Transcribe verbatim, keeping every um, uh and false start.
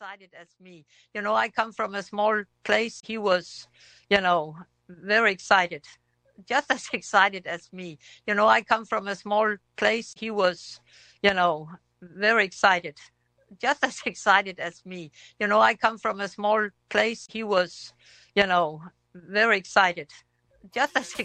excited as me. You know, I come from a small place. He was, you know, very excited, just as excited as me. You know, I come from a small place. He was, you know, very excited, just as excited as me. You know, I come from a small place. He was, you know, very excited, just as